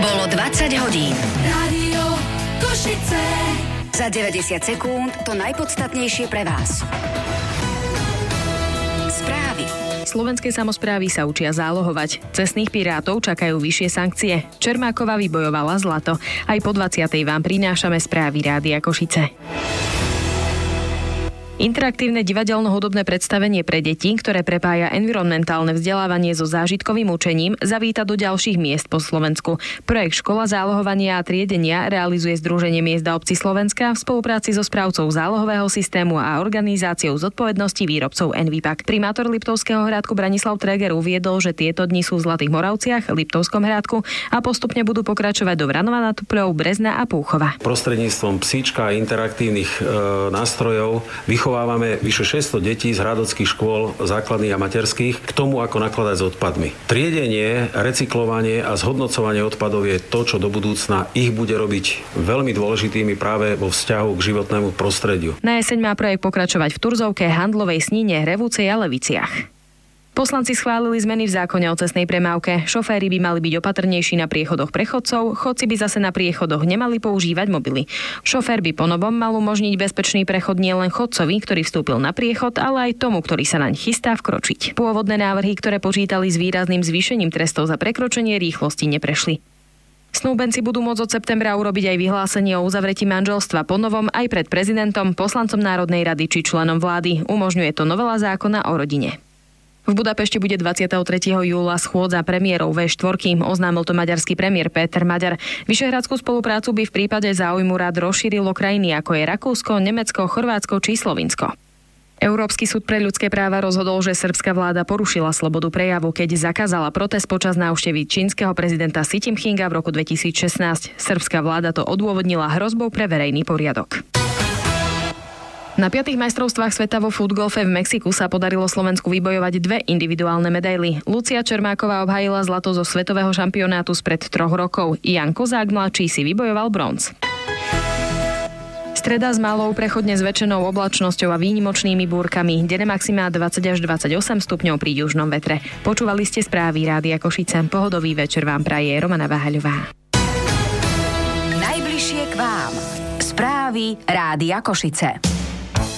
Bolo 20 hodín. Rádio Košice. Za 90 sekúnd to najpodstatnejšie pre vás. Správy. Slovenské samosprávy sa učia zálohovať. Cestných pirátov čakajú vyššie sankcie. Čermáková vybojovala zlato. Aj po 20. vám prinášame správy Rádia Košice. Interaktívne divadelno-hudobné predstavenie pre deti, ktoré prepája environmentálne vzdelávanie so zážitkovým učením, zavíta do ďalších miest po Slovensku. Projekt Škola zálohovania a triedenia realizuje Združenie miest a obcí Slovenska v spolupráci so správcov zálohového systému a organizáciou zodpovednosti výrobcov Envipak. Primátor Liptovského Hrádku Branislav Tréger uviedol, že tieto dni sú v Zlatých Moravciach, Liptovskom Hrádku a postupne budú pokračovať do Vranova nad Tupľou, Brezna a Púchova. Prostredníctvom psíčka a interaktívnych nástrojov vychovávame vyše 600 detí z hradockých škôl základných a materských k tomu, ako nakladať s odpadmi. Triedenie, recyklovanie a zhodnocovanie odpadov je to, čo do budúcna ich bude robiť veľmi dôležitými práve vo vzťahu k životnému prostrediu. Na jeseň má projekt pokračovať v Turzovke, Handlovej, Snine, Hrevúcej a Leviciach. Poslanci schválili zmeny v zákone o cestnej premávke. Šoféri by mali byť opatrnejší na priechodoch pre chodcov, chodci by zase na priechodoch nemali používať mobily. Šofér by ponovom mal umožniť bezpečný prechod nielen chodcovi, ktorý vstúpil na priechod, ale aj tomu, ktorý sa naň chystá vkročiť. Pôvodné návrhy, ktoré počítali s výrazným zvýšením trestov za prekročenie rýchlosti, neprešli. Snúbenci budú môcť od septembra urobiť aj vyhlásenie o uzavretí manželstva ponovom aj pred prezidentom, poslancom Národnej rady či členom vlády. Umožňuje to novela zákona o rodine. V Budapešti bude 23. júla schôdza premiérov V4, oznámil to maďarský premiér Péter Maďar. Vyšehradskú spoluprácu by v prípade záujmu rád rozšírilo krajiny ako je Rakúsko, Nemecko, Chorvátsko či Slovinsko. Európsky súd pre ľudské práva rozhodol, že srbská vláda porušila slobodu prejavu, keď zakázala protest počas návštevy čínskeho prezidenta Xi Jinpinga v roku 2016. Srbská vláda to odôvodnila hrozbou pre verejný poriadok. Na 5. majstrovstvách sveta vo futgolfe v Mexiku sa podarilo Slovensku vybojovať 2 individuálne medaily. Lucia Čermáková obhájila zlato zo svetového šampionátu spred 3 rokov. Jan Kozák mladší si vybojoval bronz. Streda s malou prechodne zväčšenou oblačnosťou a výnimočnými búrkami. Denne maxima 20 až 28 stupňov pri južnom vetre. Počúvali ste správy Rádia Košice. Pohodový večer vám praje Romana Váhaľová. Najbližšie k vám. Správy Rádia Košice.